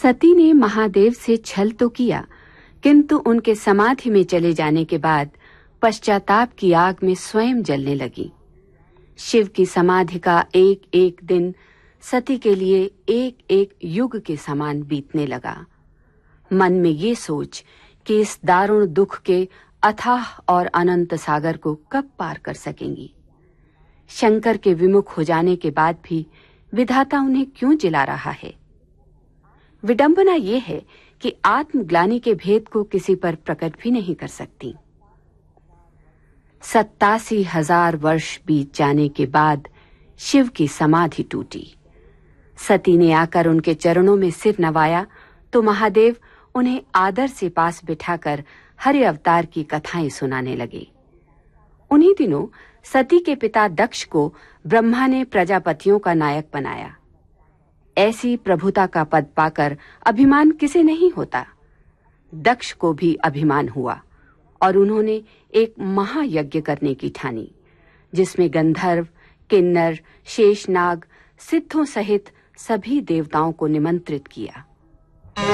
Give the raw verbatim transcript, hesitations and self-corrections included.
सती ने महादेव से छल तो किया, किंतु उनके समाधि में चले जाने के बाद पश्चाताप की आग में स्वयं जलने लगी। शिव की समाधि का एक एक दिन सती के लिए एक एक युग के समान बीतने लगा। मन में ये सोच कि इस दारुण दुख के अथाह और अनंत सागर को कब पार कर सकेंगी। शंकर के विमुख हो जाने के बाद भी विधाता उन्हें क्यों जिला रहा है। विडंबना ये है कि आत्मग्लानि के भेद को किसी पर प्रकट भी नहीं कर सकती। सत्तासी हजार वर्ष बीत जाने के बाद शिव की समाधि टूटी। सती ने आकर उनके चरणों में सिर नवाया तो महादेव उन्हें आदर से पास बिठाकर हरि अवतार की कथाएं सुनाने लगे। उन्हीं दिनों सती के पिता दक्ष को ब्रह्मा ने प्रजापतियों का नायक बनाया। ऐसी प्रभुता का पद पाकर अभिमान किसे नहीं होता। दक्ष को भी अभिमान हुआ और उन्होंने एक महायज्ञ करने की ठानी, जिसमें गंधर्व, किन्नर, शेषनाग, सिद्धों सहित सभी देवताओं को निमंत्रित किया।